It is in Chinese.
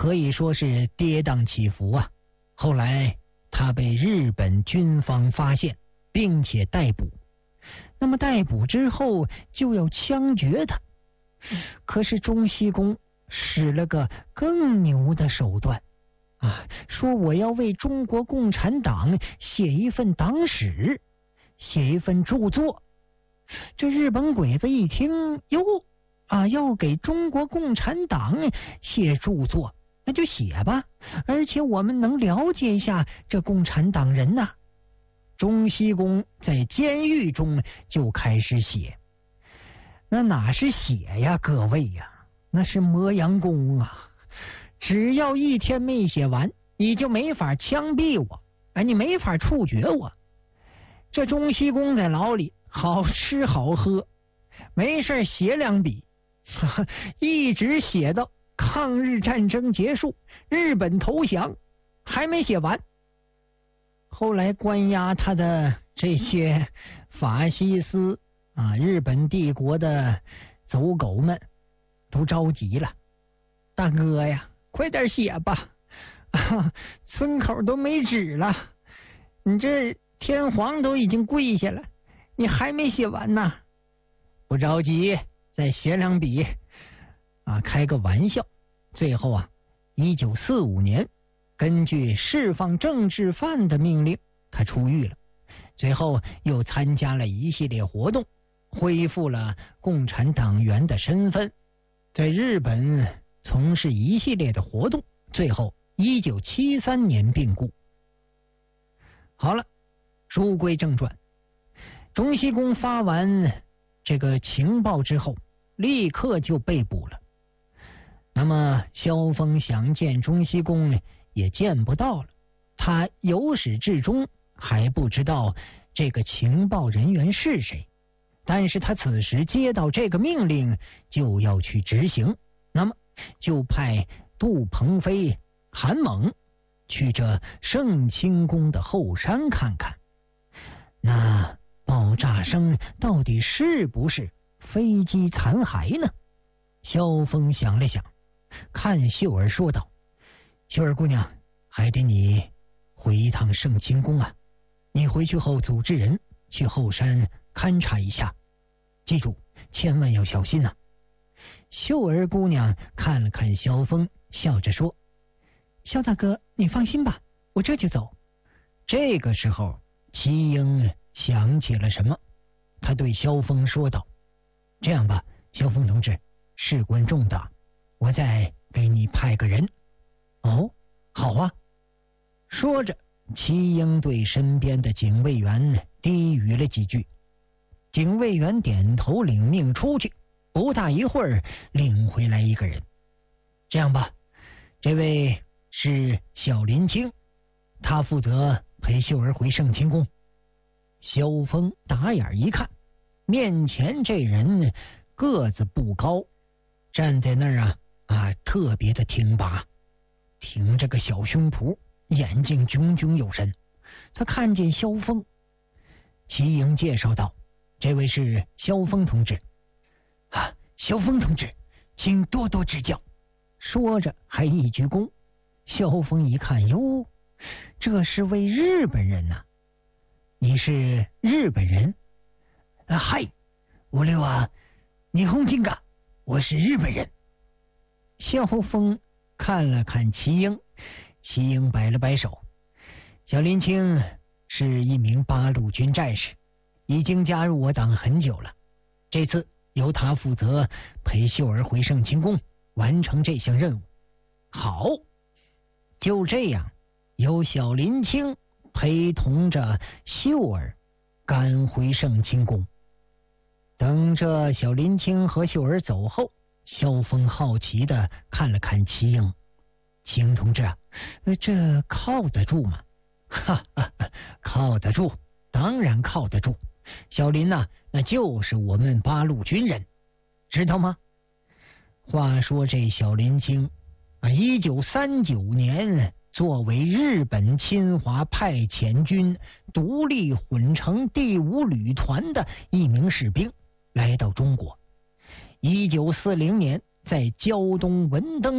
可以说是跌宕起伏啊。后来他被日本军方发现，并且逮捕。那么逮捕之后就要枪决他，可是中西公使了个更牛的手段啊，说我要为中国共产党写一份党史，写一份著作。这日本鬼子一听，哟啊，要给中国共产党写著作，那就写吧，而且我们能了解一下这共产党人呐。中西公在监狱中就开始写，那哪是写呀，各位呀，那是磨洋工啊！只要一天没写完，你就没法枪毙我，你没法处决我。这中西公在牢里好吃好喝，没事写两笔，一直写到抗日战争结束，日本投降，还没写完。后来关押他的这些法西斯日本帝国的走狗们都着急了，大哥呀，快点写吧，村口都没纸了，你这天皇都已经跪下了，你还没写完呢。不着急，再写两笔开个玩笑。最后1945年根据释放政治犯的命令，他出狱了。最后又参加了一系列活动，恢复了共产党员的身份，在日本从事一系列的活动，最后1973年病故。好了，书归正传。中西公发完这个情报之后，立刻就被捕了。那么萧峰想见中西公也见不到了，他由始至终还不知道这个情报人员是谁，但是他此时接到这个命令就要去执行，那么就派杜鹏飞、韩猛去这圣清宫的后山看看，那爆炸声到底是不是飞机残骸呢？萧峰想了想，看秀儿说道：秀儿姑娘，还得你回一趟圣清宫啊，你回去后组织人去后山勘察一下，记住千万要小心啊。秀儿姑娘看了看萧峰，笑着说：萧大哥，你放心吧，我这就走。这个时候齐英想起了什么，他对萧峰说道：这样吧，萧峰同志，事关重大，我再给你派个人。哦，好啊。说着，齐英对身边的警卫员低语了几句，警卫员点头领命出去，不大一会儿领回来一个人。这样吧，这位是小林清，他负责陪秀儿回圣清宫。萧峰打眼一看，面前这人个子不高，站在那儿特别的挺拔，挺着个小胸脯，眼睛炯炯有神。他看见萧峰，齐营介绍道：这位是萧峰同志。萧峰同志，请多多指教。说着还一鞠躬。萧峰一看，哟，这是位日本人呐。你是日本人？嗨，我六日本人噶，我是日本人。萧峰看了看齐英，齐英摆了摆手：小林清是一名八路军战士，已经加入我党很久了，这次由他负责陪秀儿回圣清宫，完成这项任务。好，就这样，由小林清陪同着秀儿赶回圣清宫。等着小林清和秀儿走后，萧峰好奇的看了看齐英：齐英同志这靠得住吗？靠得住，当然靠得住。小林那就是我们八路军人，知道吗？话说这小林清1939年作为日本侵华派遣军独立混成第5旅团的一名士兵来到中国。1940年在胶东文登